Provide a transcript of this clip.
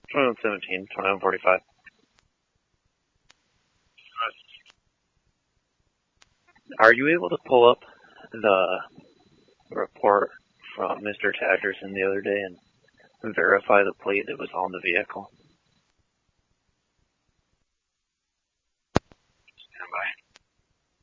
2117, 2145. Are you able to pull up the report from Mr. Tackerson the other day and verify the plate that was on the vehicle? Stand by.